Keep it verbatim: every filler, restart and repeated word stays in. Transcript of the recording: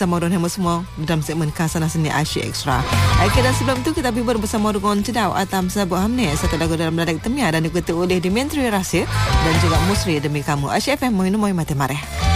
Sama orang hamba semua dalam segmen Khasana Seni Asyik Extra. Okey, dan sebelum tu kita berbual bersama dengan Cedau Atam Sabuk Hamne, satu lagu dalam ladak temia dan dikutuk oleh Dimentri Rasir dan juga Musri Demi Kamu. Asyik F M Minum Mati Mareh.